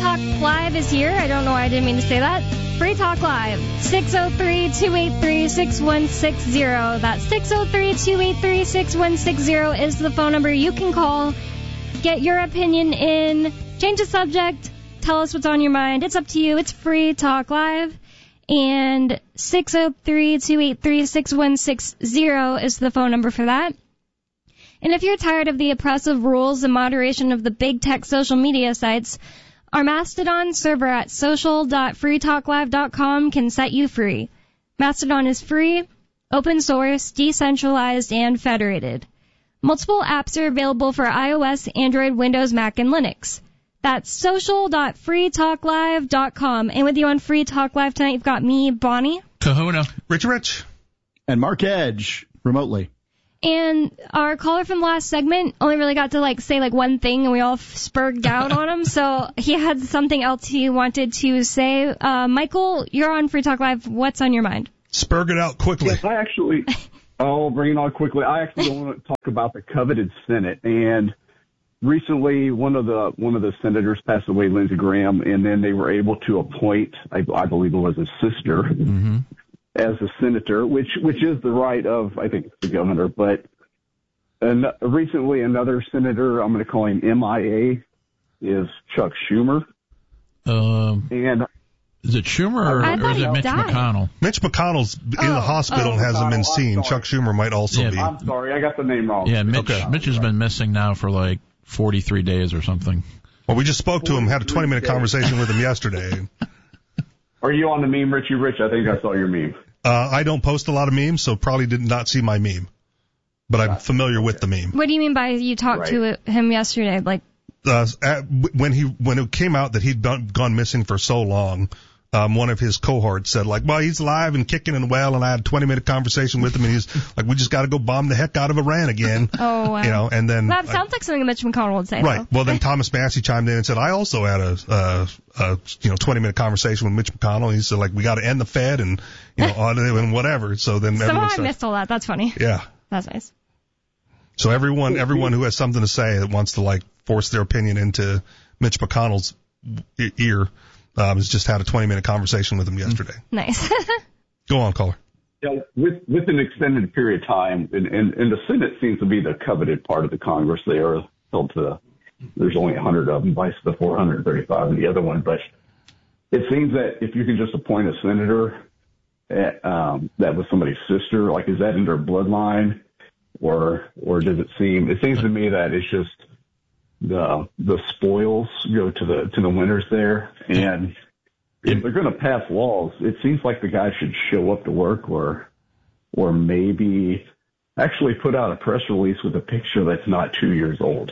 Talk Live is here. I don't know why I didn't mean to say that. Free Talk Live, 603-283-6160. That's 603-283-6160 is the phone number you can call. Get your opinion in, change the subject, tell us what's on your mind. It's up to you. It's Free Talk Live. And 603-283-6160 is the phone number for that. And if you're tired of the oppressive rules and moderation of the big tech social media sites, our Mastodon server at social.freetalklive.com can set you free. Mastodon is free, open source, decentralized, and federated. Multiple apps are available for iOS, Android, Windows, Mac, and Linux. That's social.freetalklive.com. And with you on Free Talk Live tonight, you've got me, Bonnie. Kahuna. Rich. And Mark Edge, remotely. And our caller from the last segment only really got to say one thing, and we all spurred out on him. So he had something else he wanted to say. Michael, you're on Free Talk Live. What's on your mind? Spurg it out quickly. Yes, I'll bring it on quickly. I actually want to talk about the coveted Senate. And recently, one of the senators passed away, Lindsey Graham, and then they were able to appoint, I believe it was his sister, as a senator, which is the right of, I think, the governor. But recently, another senator, I'm going to call him MIA, is Chuck Schumer. And is it Schumer or is it Mitch McConnell? Mitch McConnell's in the hospital and hasn't been seen. Chuck Schumer might also be. I'm sorry, I got the name wrong. Yeah, Mitch has been missing now for 43 days or something. Well, we just spoke to him, had a 20-minute conversation with him yesterday. Are you on the meme, Richie Rich? I think I saw your meme. I don't post a lot of memes, so probably did not see my meme. But I'm familiar with the meme. What do you mean by you talked to him yesterday? When it came out that he'd gone missing for so long, one of his cohorts said, well, he's alive and kicking and well, and I had a 20-minute conversation with him, and he's like, we just got to go bomb the heck out of Iran again. Oh, wow. And then... That sounds like something Mitch McConnell would say, Right. though. Well, then Thomas Massey chimed in and said, I also had a 20-minute conversation with Mitch McConnell. He said, we got to end the Fed and, and whatever. So then somehow I missed all that. That's funny. Yeah. That's nice. So everyone who has something to say that wants to, force their opinion into Mitch McConnell's ear, has just had a 20-minute conversation with him yesterday. Nice. Go on, caller. Yeah, with an extended period of time, and the Senate seems to be the coveted part of the Congress. They are held to, there's only 100 of them, vice the 435 in the other one. But it seems that if you can just appoint a senator that was somebody's sister, is that in their bloodline, or does it seems to me that it's just the spoils go to the winners there, and if they're going to pass laws, it seems like the guy should show up to work, or maybe actually put out a press release with a picture that's not 2 years old.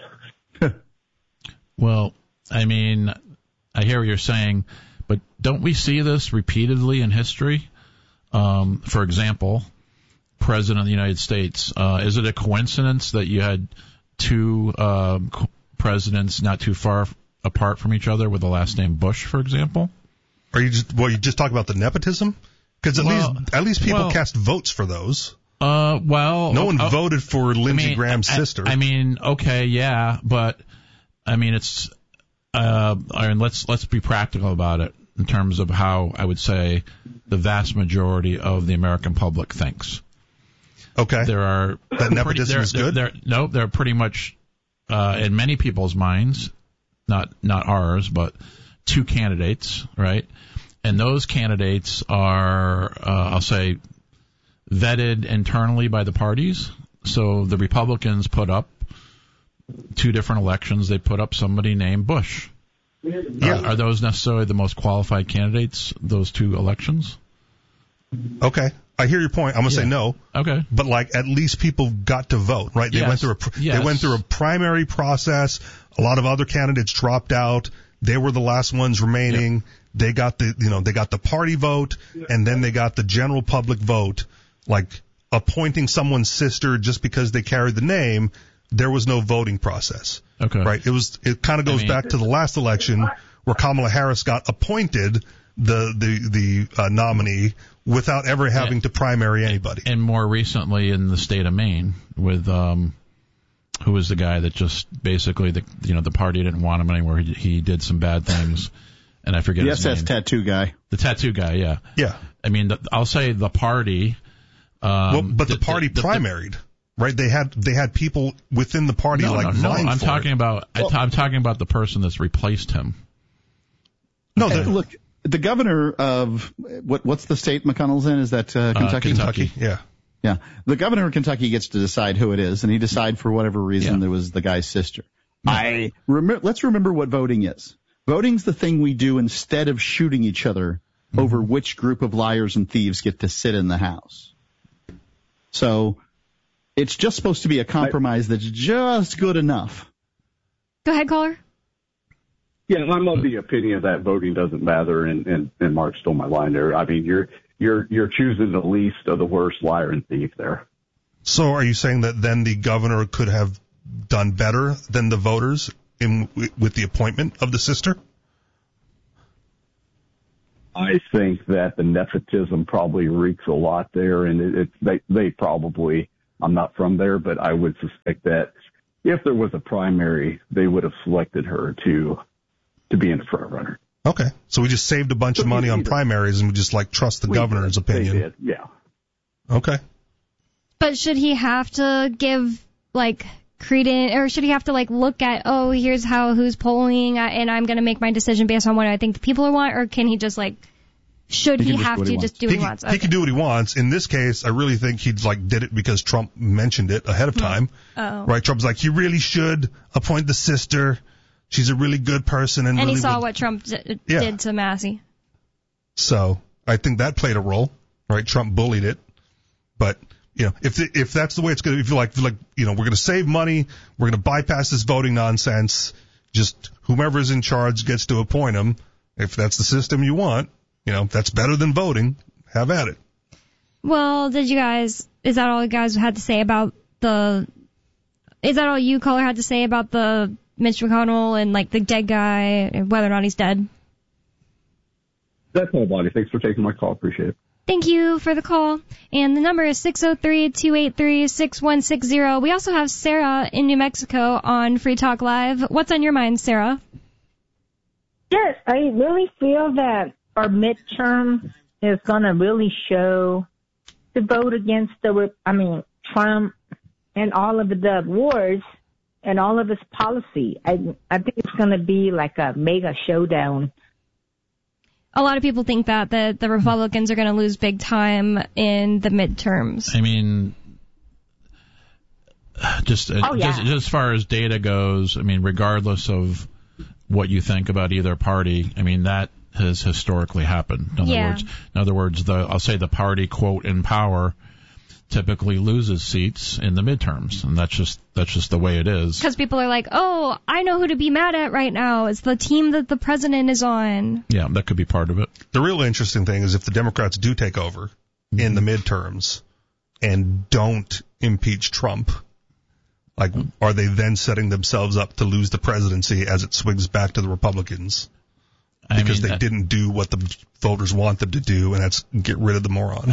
Well, I mean, I hear what you're saying, but don't we see this repeatedly in history? For example, President of the United States. Is it a coincidence that you had two presidents not too far apart from each other with the last name Bush, for example? Are you just talking about the nepotism? Because at least people cast votes for those. No one voted for Lindsey Graham's sister. Okay, yeah, but it's let's be practical about it in terms of how I would say the vast majority of the American public thinks. Okay. That nepotism is good? They're pretty much in many people's minds, not ours, but two candidates, right? And those candidates are, I'll say, vetted internally by the parties. So the Republicans put up two different elections. They put up somebody named Bush. Yeah. Are those necessarily the most qualified candidates, those two elections? Okay. I hear your point. I'm going to say no. Okay. But at least people got to vote, right? They went through a primary process. A lot of other candidates dropped out. They were the last ones remaining. Yep. They got the party vote, and then they got the general public vote. Appointing someone's sister just because they carried the name, there was no voting process. Okay. Right? It kind of goes back to the last election where Kamala Harris got appointed the nominee without ever having to primary anybody. And more recently in the state of Maine with who was the guy that just basically the party didn't want him anymore. He did some bad things, and I forget his name. Yes, tattoo guy. The tattoo guy, yeah. Yeah. I mean, I'll say the party. But the party primaried, right? They had people within the party vying for I'm talking about I'm talking about the person that's replaced him. No, look, the governor of what's the state McConnell's in? Is that Kentucky? Kentucky, yeah. Yeah. The governor of Kentucky gets to decide who it is, and he decides for whatever reason there was the guy's sister. Yeah. Let's remember what voting is. Voting's the thing we do instead of shooting each other over which group of liars and thieves get to sit in the House. So it's just supposed to be a compromise that's just good enough. Go ahead, caller. Yeah, I'm of the opinion that voting doesn't matter, and Mark stole my line there. I mean, you're choosing the least of the worst liar and thief there. So are you saying that then the governor could have done better than the voters with the appointment of the sister? I think that the nepotism probably reeks a lot there, and they probably, I'm not from there, but I would suspect that if there was a primary, they would have selected her to be in the front runner. Okay, so we just saved a bunch of money on primaries, and we just trust the governor's opinion. They did, yeah. Okay. But should he have to give credence, or should he have to look at, here's who's polling, and I'm going to make my decision based on what I think the people want, or can he just should he have to just do what he wants? Okay. He can do what he wants. In this case, I really think he did it because Trump mentioned it ahead of time. Oh. Right? Trump's you really should appoint the sister. She's a really good person. And really he saw what Trump did to Massey. So I think that played a role, right? Trump bullied it. But, if that's the way it's going to be, if we're going to save money, we're going to bypass this voting nonsense, just whomever's in charge gets to appoint him. If that's the system you want, that's better than voting. Have at it. Well, is that all you guys had to say about is that all you, caller, had to say about the Mitch McConnell and the dead guy and whether or not he's dead? That's all, Bonnie. Thanks for taking my call. Appreciate it. Thank you for the call. And the number is 603-283-6160. We also have Sarah in New Mexico on Free Talk Live. What's on your mind, Sarah? Yes, I really feel that our midterm is going to really show the vote against Trump and all of the wars and all of his policy. I think it's going to be like a mega showdown. A lot of people think that the Republicans are going to lose big time in the midterms. I mean, just as far as data goes, regardless of what you think about either party, that has historically happened. In other words, I'll say the party, quote, in power typically loses seats in the midterms, and that's just the way it is. Because people are I know who to be mad at right now. It's the team that the president is on. Yeah, that could be part of it. The real interesting thing is if the Democrats do take over in the midterms and don't impeach Trump, are they then setting themselves up to lose the presidency as it swings back to the Republicans? Because they didn't do what the voters want them to do, and that's get rid of the moron. I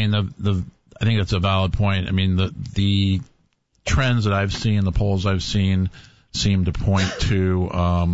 think that's a valid point. The trends that I've seen, the polls I've seen, seem to point to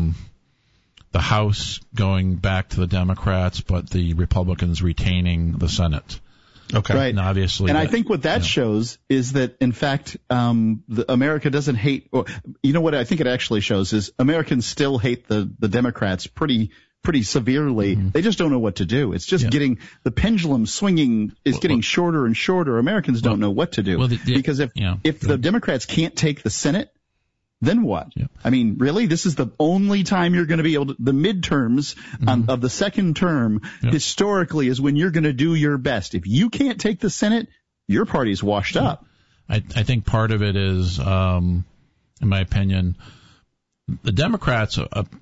the House going back to the Democrats, but the Republicans retaining the Senate. Okay. Right. And obviously, I think what that shows is that, in fact, America doesn't hate. Or, what I think it actually shows is Americans still hate the Democrats pretty severely. Mm-hmm. They just don't know what to do. It's just getting the pendulum swinging is getting shorter and shorter. Americans don't know what to do because if the Democrats can't take the Senate, then what? Yeah. Really, this is the only time you're going to be able to. The midterms of the second term historically is when you're going to do your best. If you can't take the Senate, your party's washed up. I think part of it is, in my opinion, the Democrats.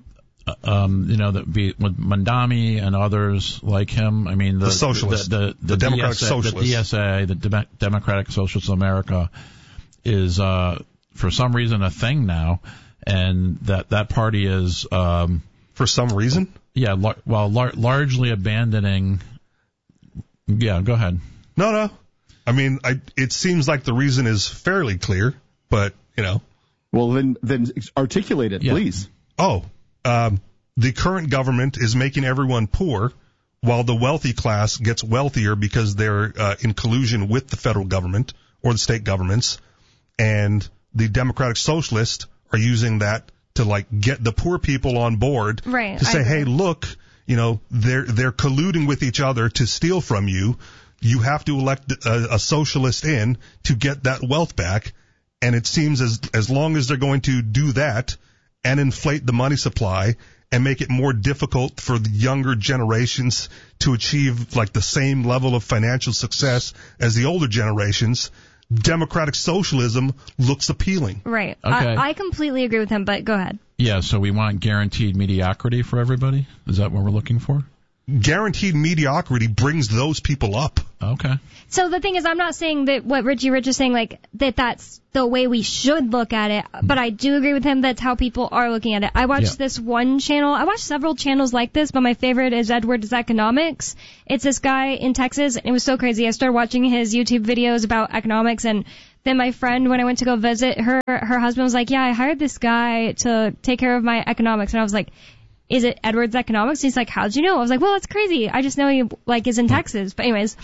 That be with Mandami and others like him. The socialists, the Democratic Socialists, the DSA, the Democratic Socialists of America, is for some reason a thing now, and that party is for some reason. Yeah, largely abandoning. Yeah, go ahead. No. It seems like the reason is fairly clear, but Well, then articulate it, please. Oh, the current government is making everyone poor, while the wealthy class gets wealthier because they're in collusion with the federal government or the state governments, and the Democratic Socialists are using that to like get the poor people on board to say, hey, look, they're colluding with each other to steal from you. You have to elect a socialist in to get that wealth back. And it seems as long as they're going to do that and inflate the money supply and make it more difficult for the younger generations to achieve like the same level of financial success as the older generations, democratic socialism looks appealing. Right. Okay. I completely agree with him, but go ahead. Yeah, so we want guaranteed mediocrity for everybody? Is that what we're looking for? Guaranteed mediocrity brings those people up. Okay. So the thing is, I'm not saying that what Richie Rich is saying, like, that's the way we should look at it, but I do agree with him that's how people are looking at it. I watched this one channel. I watched several channels like this, but my favorite is Edward's Economics. It's this guy in Texas, and it was so crazy. I started watching his YouTube videos about economics, and then my friend, when I went to go visit her husband was like, yeah, I hired this guy to take care of my economics, and I was like, is it Edward's Economics? He's like, how'd you know? I was like, well, that's crazy. I just know he is in Texas. But anyways,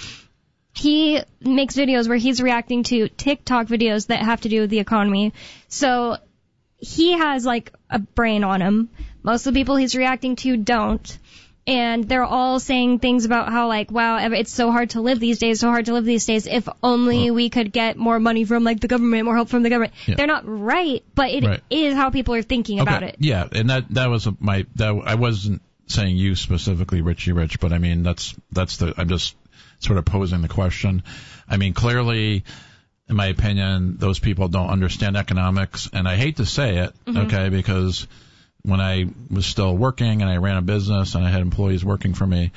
he makes videos where he's reacting to TikTok videos that have to do with the economy. So he has like a brain on him. Most of the people he's reacting to don't. And they're all saying things about how like, wow, it's so hard to live these days, If only we could get more money from like the government, more help from the government. Yeah. They're not right, but it is how people are thinking about it. Yeah, and that was I wasn't saying you specifically, Richie Rich, but I mean I'm just sort of posing the question. I mean, clearly, in my opinion, those people don't understand economics, and I hate to say it, okay, because when I was still working and I ran a business and I had employees working for me,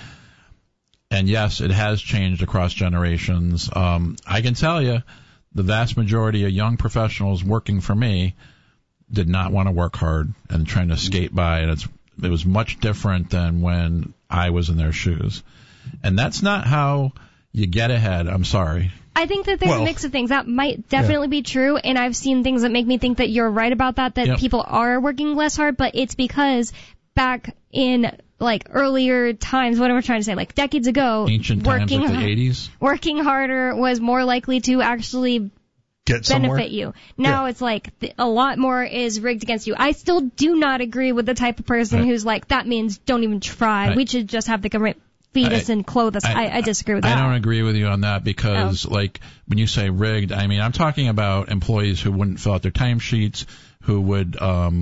and yes, it has changed across generations. I can tell you the vast majority of young professionals working for me did not want to work hard and trying to skate by, and it was much different than when I was in their shoes. And that's not how you get ahead. I'm sorry. I think that there's a mix of things. That might definitely be true, and I've seen things that make me think that you're right about that people are working less hard, but it's because back in, like, earlier times, what am I trying to say, like, decades ago, ancient times like the 80s? Working harder was more likely to actually benefit you. Now it's like a lot more is rigged against you. I still do not agree with the type of person who's like, that means don't even try. We should just have the government feed us and clothe us. I disagree with that. I don't agree with you on that because, like, when you say rigged, I mean, I'm talking about employees who wouldn't fill out their timesheets, who would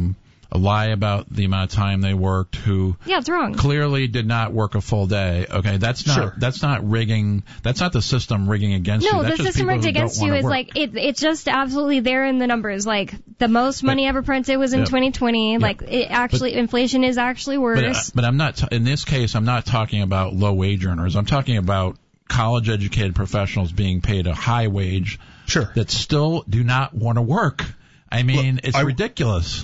lie about the amount of time they worked, who it's wrong. Clearly did not work a full day. Okay, that's not rigging. That's not the system rigging against you. No, that's the system rigged against you is like it's just absolutely there in the numbers. Like the most money ever printed was in 2020. Like inflation is actually worse. But I'm not in this case. I'm not talking about low wage earners. I'm talking about college educated professionals being paid a high wage. That still do not want to work. I mean, it's ridiculous.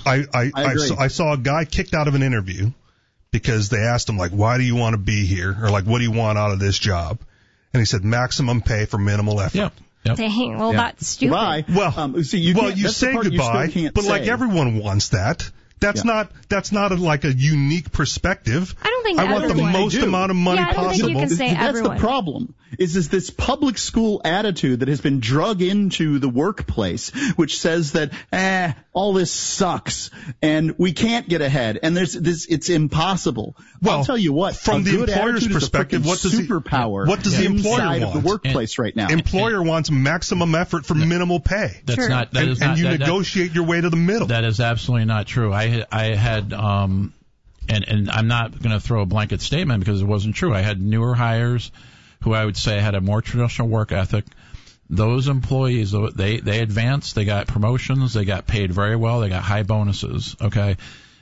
I saw a guy kicked out of an interview because they asked him, like, why do you want to be here? Or, like, what do you want out of this job? And he said, maximum pay for minimal effort. Yep. Dang, well, that's stupid. Goodbye. Well, you say goodbye, but, like, everyone wants that. That's not like a unique perspective. I don't think I want the most amount of money possible. I don't think you can say That's everyone. the problem. Is this public school attitude that has been drug into the workplace, which says that all this sucks and we can't get ahead and it's impossible. Well, I'll tell you what. From the employer's perspective, what does the employer want? Of the workplace right now? Employer wants maximum effort for minimal pay. That's not. That is and not, you that, negotiate your way to the middle. That is absolutely not true. I had and I'm not going to throw a blanket statement because it wasn't true. I had newer hires who I would say had a more traditional work ethic. Those employees, they advanced, they got promotions, they got paid very well, they got high bonuses. Okay,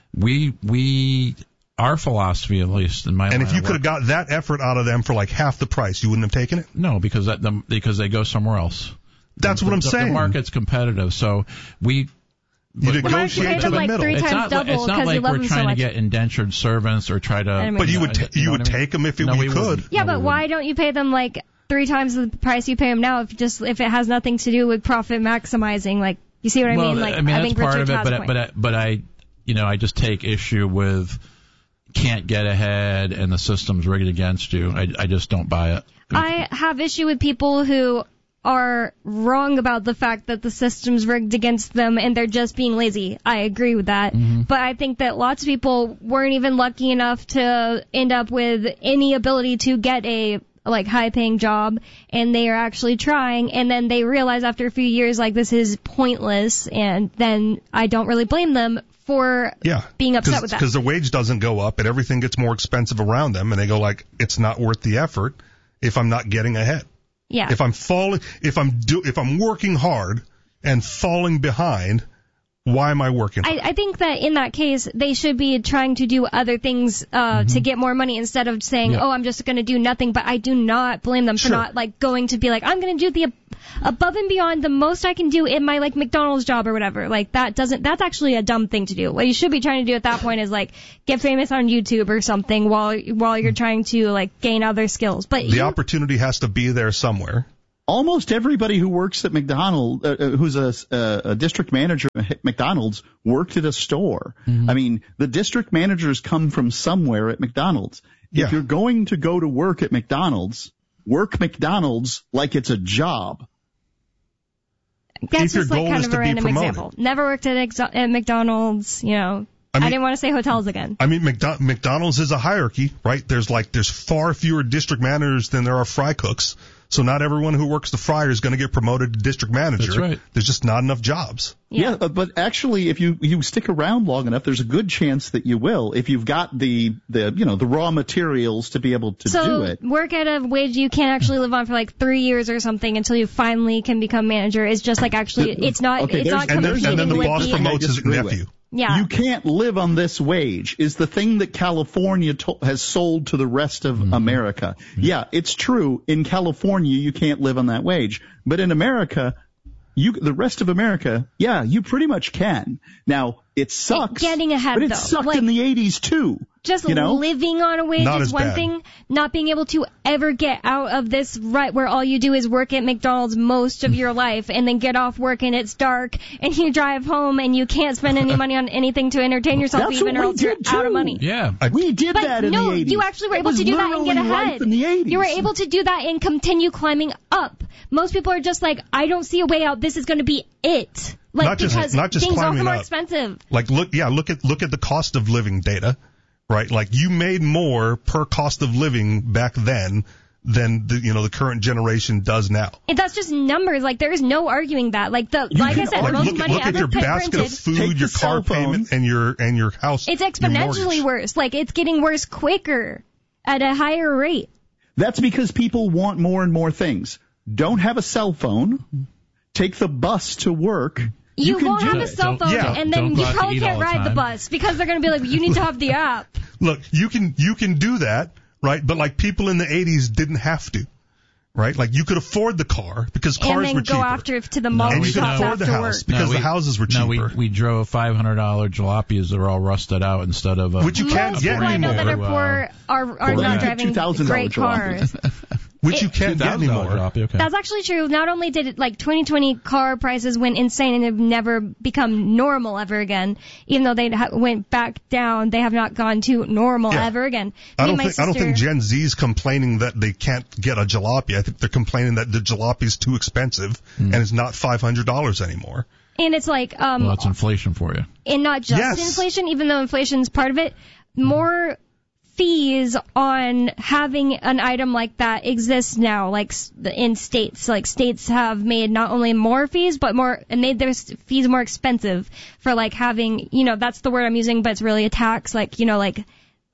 our philosophy, at least in my line, and if you could have got that effort out of them for like half the price, you wouldn't have taken it. No, because they go somewhere else. That's what I'm saying. The market's competitive, so you negotiate to the like middle. It's not like we're trying to get indentured servants or try to. But you would take them if you could. Yeah, but why don't you pay them like 3 times the price you pay them now if it has nothing to do with profit maximizing? Like You see what I mean? Like, I mean, that's part of it, but I just take issue with can't get ahead and the system's rigged against you. I just don't buy it. I have issue with people who are wrong about the fact that the system's rigged against them and they're just being lazy. I agree with that. Mm-hmm. But I think that lots of people weren't even lucky enough to end up with any ability to get a high-paying job, and they are actually trying, and then they realize after a few years, this is pointless, and then I don't really blame them for being upset with that. Because the wage doesn't go up, and everything gets more expensive around them, and they go it's not worth the effort if I'm not getting ahead. Yeah. If I'm working hard and falling behind, why am I working hard? I think that in that case, they should be trying to do other things to get more money instead of saying, I'm just going to do nothing. But I do not blame them for not going to be I'm going to do the above and beyond the most I can do in my McDonald's job or whatever. That's actually a dumb thing to do. What you should be trying to do at that point is get famous on YouTube or something while you're trying to gain other skills. But the opportunity has to be there somewhere. Almost everybody who works at McDonald's, who's a district manager at McDonald's, worked at a store. Mm-hmm. I mean, the district managers come from somewhere at McDonald's. Yeah. If you're going to go to work at McDonald's, work McDonald's like it's a job. That's just kind of a random example. Never worked at McDonald's, I didn't want to say hotels again. I mean, McDonald's is a hierarchy, right? There's far fewer district managers than there are fry cooks. So not everyone who works the fryer is going to get promoted to district manager. That's right. There's just not enough jobs. Yeah, but actually, if you stick around long enough, there's a good chance that you will, if you've got the raw materials to be able to do it. So work at a wage you can't actually live on for 3 years or something until you finally can become manager is just it's not competing and then the boss promotes his nephew. Yeah. You can't live on this wage is the thing that California has sold to the rest of America. Yeah, it's true. In California, you can't live on that wage. But in America, the rest of America, you pretty much can. Now, it sucks. Getting ahead, but it sucked in the 80s, too. Just living on a wage is one bad. thing. Not being able to ever get out of this where all you do is work at McDonald's most of your life and then get off work and it's dark and you drive home and you can't spend any money on anything to entertain yourself even or else you're out of money. Yeah. We did that in the 80s. No, you actually were able to do that and get ahead. In the 80s. You were able to do that and continue climbing up. Most people are just I don't see a way out. This is going to be it. Not just things are more up. expensive. Look at the cost of living data. Right, you made more per cost of living back then than the current generation does now. And that's just numbers. there is no arguing that. I said, most money look ever at your basket printed. of food, your car payment, and your house. It's exponentially worse. It's getting worse quicker at a higher rate. That's because people want more and more things. Don't have a cell phone. Take the bus to work. You won't have a cell phone, and then you probably can't ride the bus because they're going to be you need to have the app. Look, you can do that, right? But people in the 80s didn't have to, right? You could afford the car because cars were cheaper. And then go after to the mall and you could afford the house because the houses were cheaper. No, we drove $500 jalapenos that are all rusted out instead of which you can't get anymore. I know that are poor are not driving great cars. Which you can't get anymore. Okay. That's actually true. Not only did 2020 car prices went insane and have never become normal ever again, even though they went back down, they have not gone to normal ever again. I don't think Gen Z's complaining that they can't get a jalopy. I think they're complaining that the jalopy's too expensive and it's not $500 anymore. And it's well, that's inflation for you. And not just inflation, even though inflation's part of it, more fees on having an item like that exists now, in states. States have made not only more fees, but made their fees more expensive for having, that's the word I'm using, but it's really a tax, required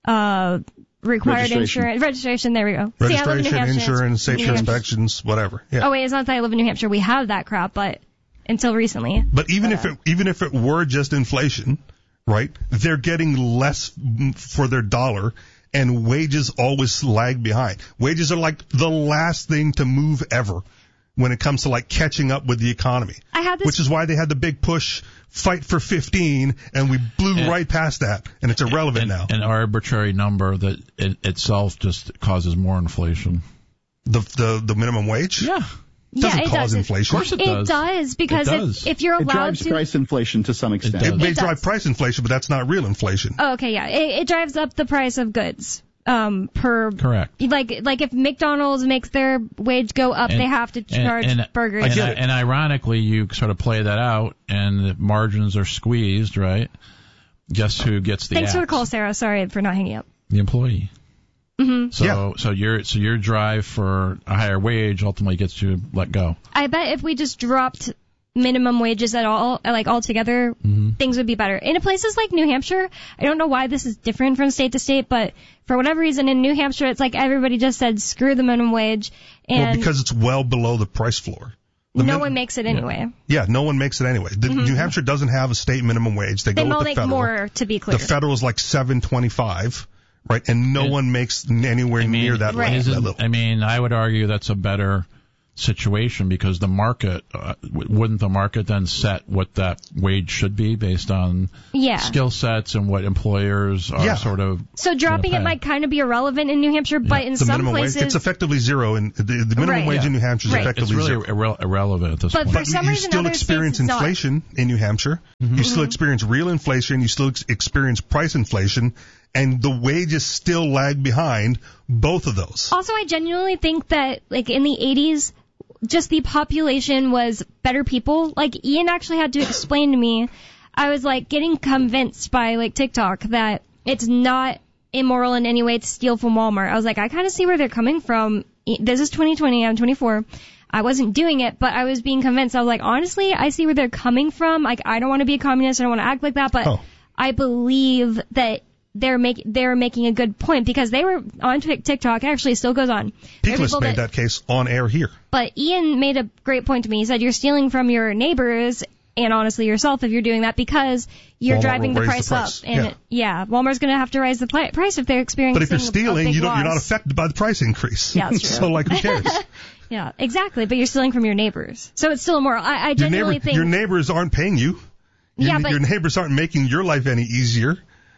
insurance, registration, there we go. Registration, insurance, safety inspections, whatever. Yeah. Oh wait, it's not that I live in New Hampshire, we have that crap, but until recently. But even if it were just inflation, right? They're getting less for their dollar, and wages always lag behind. Wages are the last thing to move ever when it comes to catching up with the economy. Which is why they had the big push, fight for 15, and we blew right past that, and it's irrelevant now. An arbitrary number that itself just causes more inflation. The minimum wage? Yeah. doesn't cause inflation. Of course it does. It does, because if you're allowed it drives price inflation to some extent. It may drive price inflation, but that's not real inflation. Oh, okay, yeah. It drives up the price of goods. Correct. Like if McDonald's makes their wage go up, they have to charge burgers. And ironically, you sort of play that out, and the margins are squeezed, right? Guess who gets the Thanks axe? for the call, Sarah. Sorry for not hanging up. The employee. Mm-hmm. So your drive for a higher wage ultimately gets you let go. I bet if we just dropped minimum wages at all, like altogether, things would be better. In places like New Hampshire, I don't know why this is different from state to state, but for whatever reason in New Hampshire, it's like everybody just said screw the minimum wage, and because it's well below the price floor. No one makes it anyway. Yeah, no one makes it anyway. New Hampshire doesn't have a state minimum wage. They go with the make federal. More, to be clear. The federal is like $7.25, right? And no one makes anywhere near that level. I mean, I would argue that's a better situation, because the market wouldn't the market then set what that wage should be based on skill sets and what employers are sort of. So dropping it might kind of be irrelevant in New Hampshire, but in some places it's effectively zero, and the minimum wage in New Hampshire is effectively it's really zero. Irrelevant at this point. For some you reason, still experience inflation in New Hampshire. You still experience real inflation. You still experience price inflation. And the wages still lag behind both of those. Also, I genuinely think that, like, in the 80s, just the population was better people. Like, Ian actually had to explain to me, I was, like, getting convinced by, like, TikTok that it's not immoral in any way to steal from Walmart. I was like, I kind of see where they're coming from. This is 2020. I'm 24. I wasn't doing it, but I was being convinced. I was like, honestly, I see where they're coming from. Like, I don't want to be a communist. I don't want to act like that, but I believe that they're making a good point, because they were on TikTok. It actually still goes on. Peakless made that case on air here. But Ian made a great point to me. He said you're stealing from your neighbors and honestly yourself if you're doing that, because you're driving the price up. And Walmart's going to have to raise the price if they're experiencing. But if you're stealing, you're not affected by the price increase. Yeah, that's true. So like, who cares? Yeah, exactly. But you're stealing from your neighbors, so it's still immoral. I genuinely think your neighbors aren't paying you. Your neighbors aren't making your life any easier.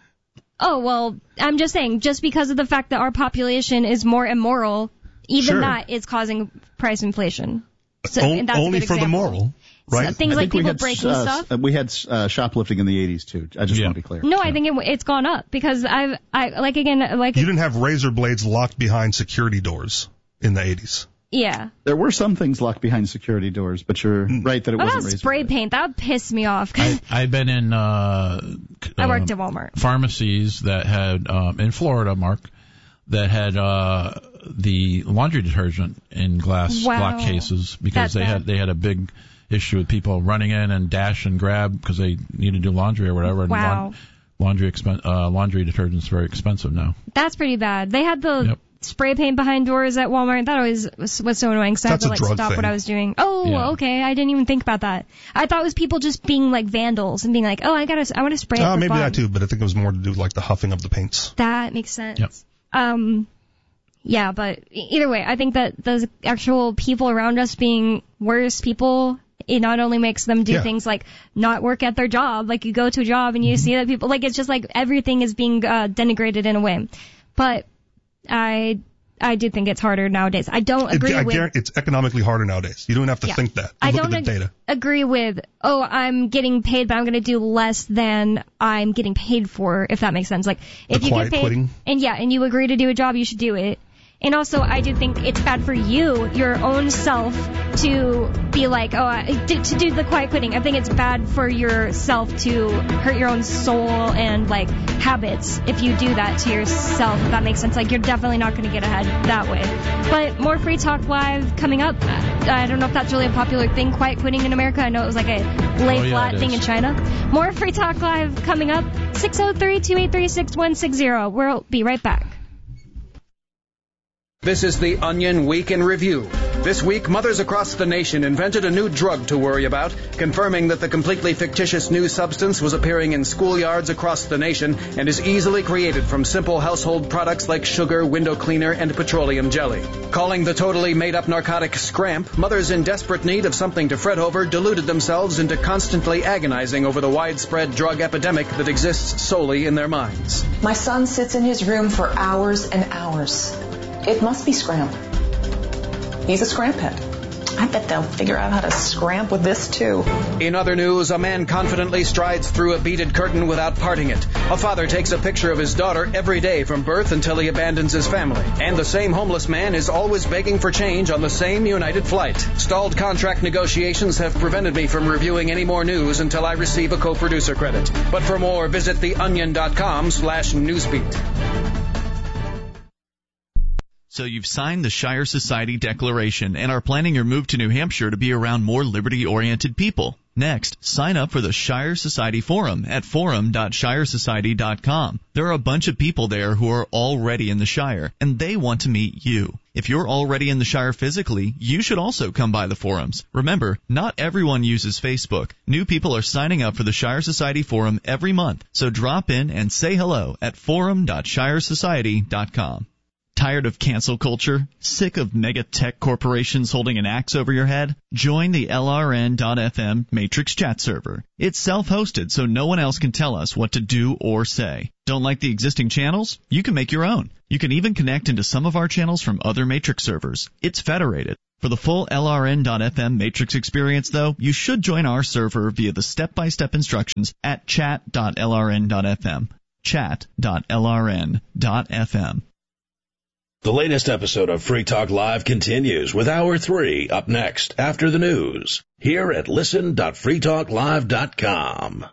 Oh, well, I'm just saying, just because of the fact that our population is more immoral, even that is causing price inflation. So, and that's only for the moral, right? So things like people breaking stuff. We had shoplifting in the 80s, too. I just want to be clear. No, I think it's gone up, because you didn't have razor blades locked behind security doors in the 80s. Yeah. There were some things locked behind security doors, but you're right that it wasn't razor spray paint. That would piss me off. I've been in I worked at Walmart. Pharmacies that had in Florida, Mark, that had the laundry detergent in glass block cases, because they had a big issue with people running in and dash and grab because they need to do laundry or whatever. And laundry detergent's very expensive now. That's pretty bad. They had the spray paint behind doors at Walmart. That always was so annoying, so I had to stop what I was doing. Okay, I didn't even think about that. I thought it was people just being like vandals and being like, I want to spray it for maybe fun. that too, but I think it was more to do with like the huffing of the paints. That makes sense. Yep. But either way, I think that the actual people around us being worse people, it not only makes them do things like not work at their job, like you go to a job and you see that people, like, it's just like everything is being denigrated in a way. But I do think it's harder nowadays. I don't agree with... It's economically harder nowadays. You don't have to think that. I look don't at the data. Agree with, I'm getting paid, but I'm going to do less than I'm getting paid for, if that makes sense. Like, if you get paid... quitting. And you agree to do a job, you should do it. And also, I do think it's bad for you, your own self, to be like, to do the quiet quitting. I think it's bad for yourself to hurt your own soul and, like, habits if you do that to yourself, if that makes sense. Like, you're definitely not going to get ahead that way. But more Free Talk Live coming up. I don't know if that's really a popular thing, quiet quitting in America. I know it was like a lay-flat thing in China. More Free Talk Live coming up. 603-283-6160. We'll be right back. This is the Onion Week in Review. This week, mothers across the nation invented a new drug to worry about, confirming that the completely fictitious new substance was appearing in schoolyards across the nation and is easily created from simple household products like sugar, window cleaner, and petroleum jelly. Calling the totally made-up narcotic Scramp, mothers in desperate need of something to fret over deluded themselves into constantly agonizing over the widespread drug epidemic that exists solely in their minds. My son sits in his room for hours and hours. It must be Scramp. He's a Scramp head. I bet they'll figure out how to scramp with this, too. In other news, a man confidently strides through a beaded curtain without parting it. A father takes a picture of his daughter every day from birth until he abandons his family. And the same homeless man is always begging for change on the same United flight. Stalled contract negotiations have prevented me from reviewing any more news until I receive a co-producer credit. But for more, visit theonion.com/newsbeat. So you've signed the Shire Society Declaration and are planning your move to New Hampshire to be around more liberty-oriented people. Next, sign up for the Shire Society Forum at forum.shiresociety.com. There are a bunch of people there who are already in the Shire, and they want to meet you. If you're already in the Shire physically, you should also come by the forums. Remember, not everyone uses Facebook. New people are signing up for the Shire Society Forum every month, so drop in and say hello at forum.shiresociety.com. Tired of cancel culture? Sick of mega tech corporations holding an axe over your head? Join the LRN.FM Matrix chat server. It's self-hosted, so no one else can tell us what to do or say. Don't like the existing channels? You can make your own. You can even connect into some of our channels from other Matrix servers. It's federated. For the full LRN.FM Matrix experience, though, you should join our server via the step-by-step instructions at chat.lrn.fm. Chat.lrn.fm. The latest episode of Free Talk Live continues with Hour 3 up next after the news here at listen.freetalklive.com.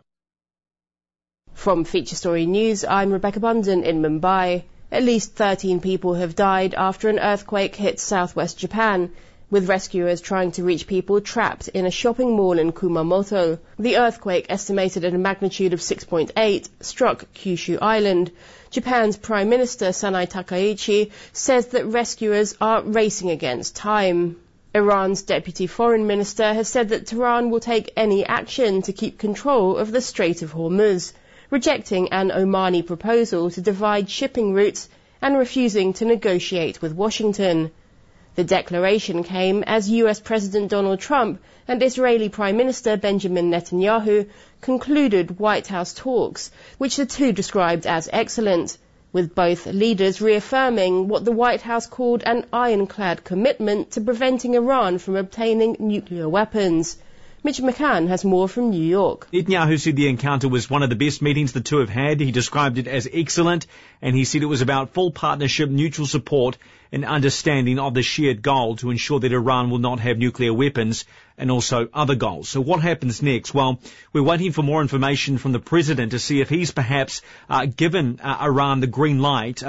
From Feature Story News, I'm Rebecca Bunden in Mumbai. At least 13 people have died after an earthquake hit southwest Japan, with rescuers trying to reach people trapped in a shopping mall in Kumamoto. The earthquake, estimated at a magnitude of 6.8, struck Kyushu Island. Japan's Prime Minister Sanai Takaichi says that rescuers are racing against time. Iran's Deputy Foreign Minister has said that Tehran will take any action to keep control of the Strait of Hormuz, rejecting an Omani proposal to divide shipping routes and refusing to negotiate with Washington. The declaration came as US President Donald Trump and Israeli Prime Minister Benjamin Netanyahu concluded White House talks, which the two described as excellent, with both leaders reaffirming what the White House called an ironclad commitment to preventing Iran from obtaining nuclear weapons. Mitch McCann has more from New York. Netanyahu said the encounter was one of the best meetings the two have had. He described it as excellent, and he said it was about full partnership, mutual support, and understanding of the shared goal to ensure that Iran will not have nuclear weapons and also other goals. So what happens next? Well, we're waiting for more information from the president to see if he's perhaps given Israel the green light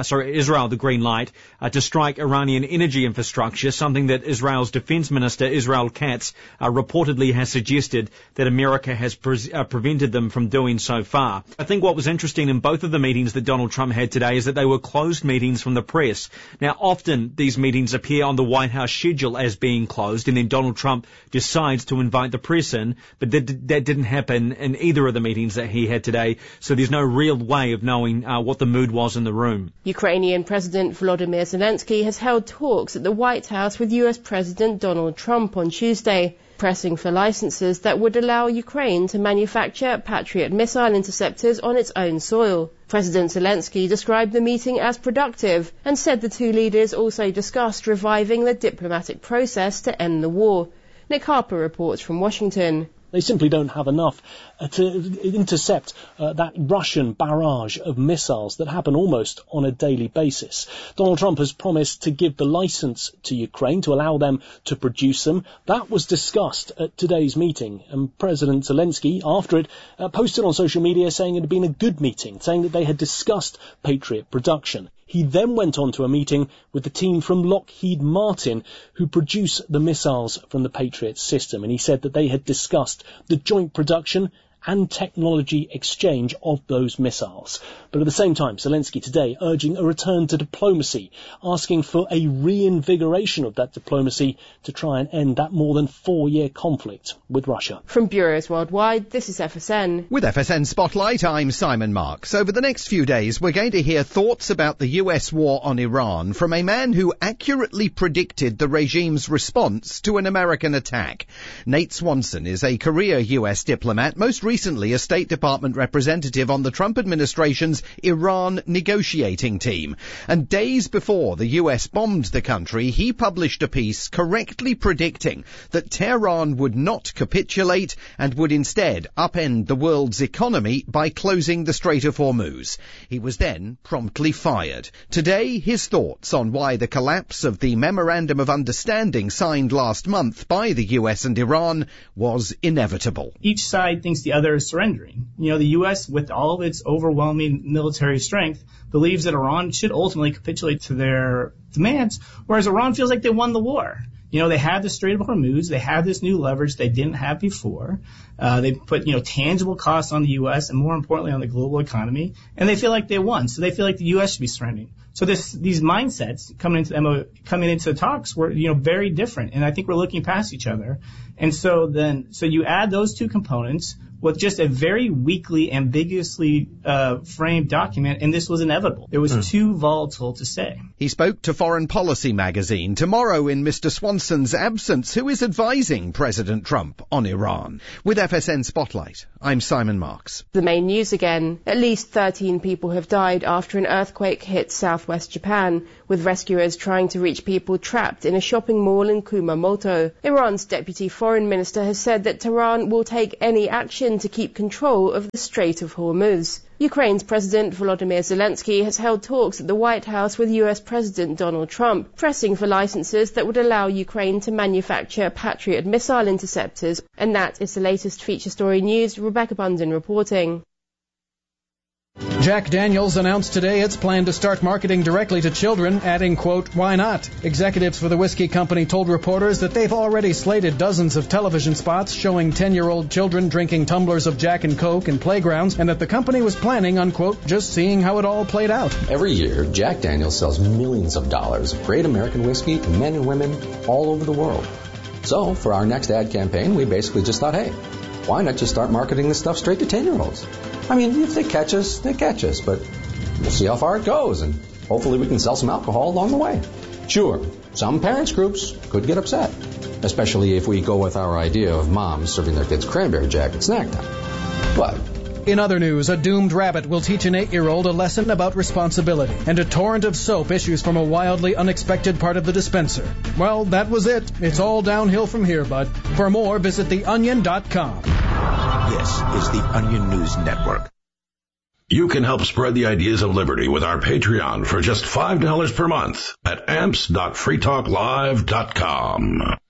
to strike Iranian energy infrastructure, something that Israel's defense minister, Israel Katz, reportedly has suggested that America has prevented them from doing so far. I think what was interesting in both of the meetings that Donald Trump had today is that they were closed meetings from the press. Now, often these meetings appear on the White House schedule as being closed, and then Donald Trump decides to invite the press in, but that didn't happen in either of the meetings that he had today, so there's no real way of knowing what the mood was in the room. Ukrainian President Volodymyr Zelensky has held talks at the White House with US President Donald Trump on Tuesday, pressing for licenses that would allow Ukraine to manufacture Patriot missile interceptors on its own soil. President Zelensky described the meeting as productive and said the two leaders also discussed reviving the diplomatic process to end the war. Nick Harper reports from Washington. They simply don't have enough to intercept that Russian barrage of missiles that happen almost on a daily basis. Donald Trump has promised to give the license to Ukraine to allow them to produce them. That was discussed at today's meeting, and President Zelensky, after it, posted on social media saying it had been a good meeting, saying that they had discussed Patriot production. He then went on to a meeting with the team from Lockheed Martin who produce the missiles from the Patriot system, and he said that they had discussed the joint production and technology exchange of those missiles. But at the same time, Zelensky today urging a return to diplomacy, asking for a reinvigoration of that diplomacy to try and end that more than 4-year conflict with Russia. From Bureaus Worldwide, this is FSN. With FSN Spotlight, I'm Simon Marks. Over the next few days, we're going to hear thoughts about the US war on Iran from a man who accurately predicted the regime's response to an American attack. Nate Swanson is a career US diplomat, most recently a State Department representative on the Trump administration's Iran negotiating team. And days before the US bombed the country, he published a piece correctly predicting that Tehran would not capitulate and would instead upend the world's economy by closing the Strait of Hormuz. He was then promptly fired. Today, his thoughts on why the collapse of the Memorandum of Understanding signed last month by the US and Iran was inevitable. Each side thinks the other is surrendering. You know, the US, with all of its overwhelming military strength, believes that Iran should ultimately capitulate to their demands, whereas Iran feels like they won the war. You know, they have the Strait of Hormuz. They have this new leverage they didn't have before. They put, tangible costs on the U.S. and more importantly on the global economy, and they feel like they won. So they feel like the U.S. should be surrendering. So these mindsets coming into the talks were, very different. And I think we're looking past each other. And so you add those two components with just a very weakly, ambiguously framed document, and this was inevitable. It was too volatile to say. He spoke to Foreign Policy magazine tomorrow in Mr. Swanson's absence, who is advising President Trump on Iran. With FSN Spotlight, I'm Simon Marks. The main news again. At least 13 people have died after an earthquake hit southwest Japan, with rescuers trying to reach people trapped in a shopping mall in Kumamoto. Iran's deputy foreign minister has said that Tehran will take any action to keep control of the Strait of Hormuz. Ukraine's President Volodymyr Zelensky has held talks at the White House with US President Donald Trump, pressing for licenses that would allow Ukraine to manufacture Patriot missile interceptors. And that is the latest feature story news. Rebecca Bunden reporting. Jack Daniels announced today its plan to start marketing directly to children, adding, quote, "Why not?" Executives for the whiskey company told reporters that they've already slated dozens of television spots showing 10-year-old children drinking tumblers of Jack and Coke in playgrounds, and that the company was planning on, quote, "just seeing how it all played out." Every year, Jack Daniels sells millions of dollars of great American whiskey to men and women all over the world. So, for our next ad campaign, we basically just thought, hey, why not just start marketing this stuff straight to 10-year-olds? I mean, if they catch us, they catch us, but we'll see how far it goes, and hopefully we can sell some alcohol along the way. Sure, some parents' groups could get upset, especially if we go with our idea of moms serving their kids cranberry Jack at snack time. But in other news, a doomed rabbit will teach an 8-year-old a lesson about responsibility, and a torrent of soap issues from a wildly unexpected part of the dispenser. Well, that was it. It's all downhill from here, bud. For more, visit theonion.com. This is the Onion News Network. You can help spread the ideas of liberty with our Patreon for just $5 per month at amps.freetalklive.com.